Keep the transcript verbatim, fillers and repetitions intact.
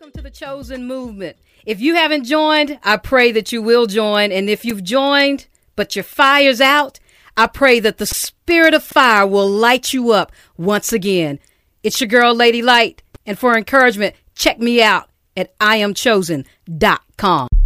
Welcome to the Chosen Movement. If you haven't joined, I pray that you will join. And if you've joined, but your fire's out, I pray that the spirit of fire will light you up once again. It's your girl, Lady Light. And for encouragement, check me out at I am chosen dot com.